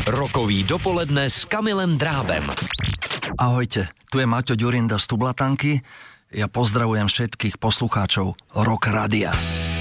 Rokový dopoledne s Kamilem Drábem. Ahojte, tu je Maťo Ďurinda z Tublatanky. Ja pozdravujem všetkých poslucháčov Rock Radia.